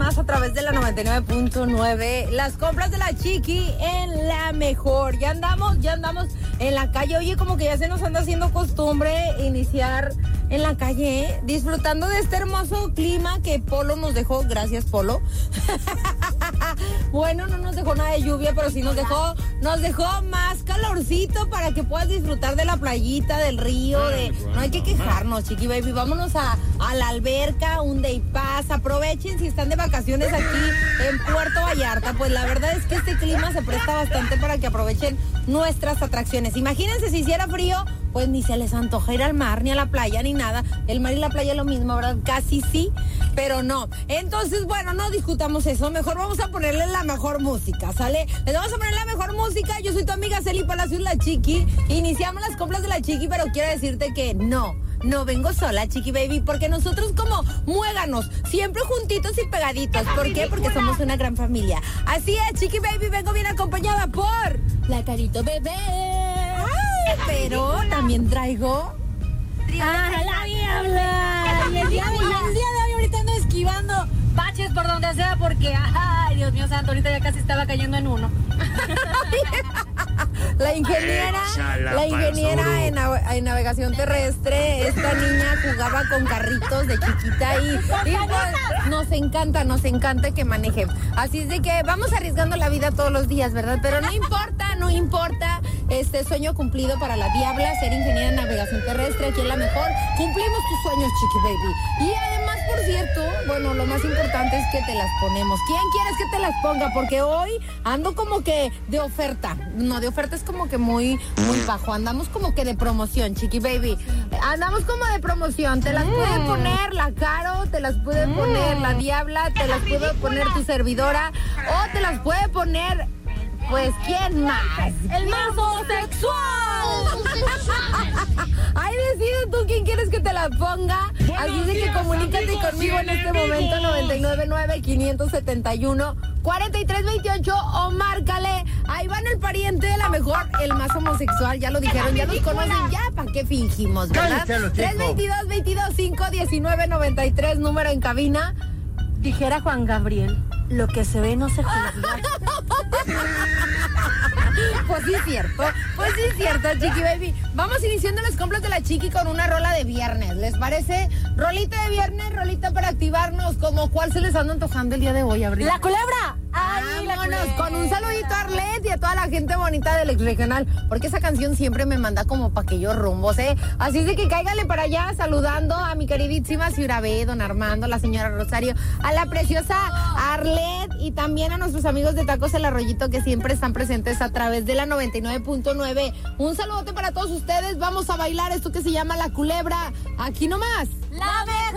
mañanas a través de la 99.9. Las compras de la Chiqui en la mejor. Ya andamos en la calle. Oye, como que ya se nos anda haciendo costumbre iniciar en la calle, ¿eh? Disfrutando de este hermoso clima que Polo nos dejó. Gracias, Polo. Bueno, no nos dejó nada de lluvia, pero sí nos dejó más calorcito para que puedas disfrutar de la playita, del río, no hay que quejarnos, Chiqui Baby. Vámonos a la alberca, un day pass. Aprovechen si están de vacaciones aquí en Puerto Vallarta. Pues la verdad es que este clima se presta bastante para que aprovechen nuestras atracciones. Imagínense si hiciera frío, pues ni se les antoja ir al mar, ni a la playa, ni nada. El mar y la playa es lo mismo, ¿verdad? Casi sí, pero no. Entonces, bueno, no discutamos eso. Mejor vamos a ponerle la mejor música, ¿sale? Les vamos a poner la mejor música. Yo soy tu amiga Celi Palacios, la Chiqui. Iniciamos las compras de la Chiqui, pero quiero decirte que no vengo sola, Chiqui Baby, porque nosotros como muéganos, siempre juntitos y pegaditos. ¿Por qué? Porque somos una gran familia. Así es, Chiqui Baby, vengo bien acompañada por la Carito Bebé. Ay, pero también traigo la Diabla. Y el día de hoy ahorita ando esquivando baches por donde sea porque, ay, Dios mío santo, ahorita ya casi estaba cayendo en uno. La ingeniera en navegación terrestre, esta niña jugaba con carritos de chiquita y pues, nos encanta que maneje. Así es de que vamos arriesgando la vida todos los días, ¿verdad? Pero no importa, sueño cumplido para la Diabla, ser ingeniera en navegación terrestre, aquí en la mejor. Cumplimos tus sueños, Chiqui Baby. Y además, por cierto, bueno, lo más importante es que te las ponemos. ¿Quién quieres que te las ponga? Porque hoy ando como que de oferta. No, de oferta es como que muy bajo. Andamos como que de promoción, Chiqui Baby. Andamos como de promoción. Te las puede poner la Caro, te las puede poner la Diabla, te las puede poner tu servidora o te las puede poner, pues, ¿quién más? ¡El más homosexual! Ay, decide tú quién quieres que te la ponga. Así de que comunícate conmigo en este momento 999-571-4328 o márcale. Ahí van el pariente de la mejor, el más homosexual. Ya lo dijeron, ya nos conocen, ya para qué fingimos, ¿verdad? 322-22-519-93, número en cabina. Dijera Juan Gabriel, lo que se ve no se juzga. Pues sí es cierto, Chiqui Baby. Vamos iniciando las compras de la Chiqui con una rola de viernes, ¿les parece? Rolita de viernes, rolita para activarnos. ¿Como cuál se les anda antojando el día de hoy, Abril? ¡La culebra! Ay, vámonos con un saludito a Arlet y a toda la gente bonita del ex regional, porque esa canción siempre me manda como pa' aquellos rumbos, ¿eh? Así es de que cáigale para allá saludando a mi queridísima Ciudad B, don Armando, la señora Rosario, a la preciosa Arlet y también a nuestros amigos de Tacos El Arroyito que siempre están presentes a través de la 99.9. Un saludote para todos ustedes. Vamos a bailar esto que se llama La Culebra. Aquí nomás. ¡La mejor!